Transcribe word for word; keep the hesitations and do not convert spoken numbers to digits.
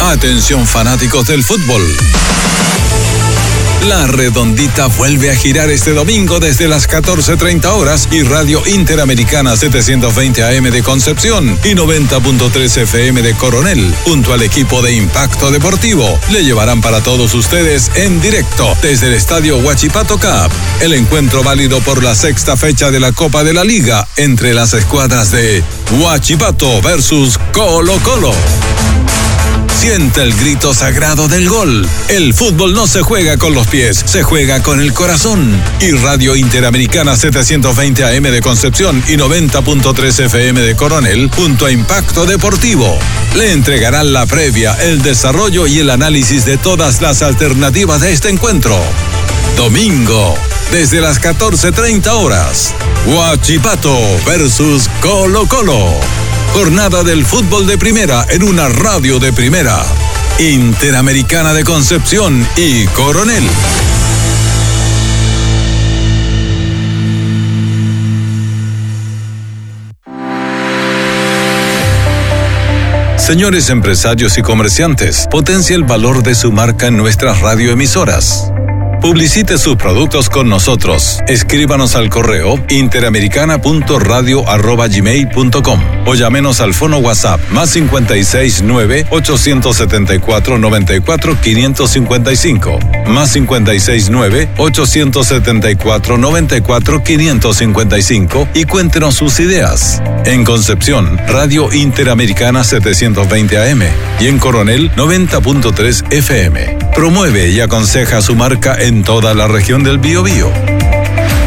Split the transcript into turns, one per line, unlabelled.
Atención fanáticos del fútbol. La Redondita vuelve a girar este domingo desde las catorce treinta horas y Radio Interamericana setecientos veinte A M de Concepción y noventa punto tres F M de Coronel, junto al equipo de Impacto Deportivo, le llevarán para todos ustedes en directo desde el Estadio Huachipato Cup, el encuentro válido por la sexta fecha de la Copa de la Liga entre las escuadras de Huachipato versus Colo Colo. Siente el grito sagrado del gol. El fútbol no se juega con los pies, se juega con el corazón. Y Radio Interamericana setecientos veinte A M de Concepción y noventa punto tres F M de Coronel, junto a Impacto Deportivo, le entregarán la previa, el desarrollo y el análisis de todas las alternativas de este encuentro. Domingo, desde las catorce treinta horas, Huachipato versus Colo Colo. Jornada del fútbol de primera en una radio de primera. Interamericana de Concepción y Coronel. Señores empresarios y comerciantes, potencie el valor de su marca en nuestras radioemisoras. Publicite sus productos con nosotros. Escríbanos al correo interamericana punto radio arroba gmail punto com o llámenos al fono WhatsApp más cincuenta y seis nueve, ochocientos setenta y cuatro, noventa y cuatro, quinientos cincuenta y cinco, más cincuenta y seis nueve, ochocientos setenta y cuatro, noventa y cuatro, quinientos cincuenta y cinco y cuéntenos sus ideas. En Concepción, Radio Interamericana setecientos veinte A M y en Coronel noventa punto tres F M. Promueve y aconseja su marca en toda la región del Biobío.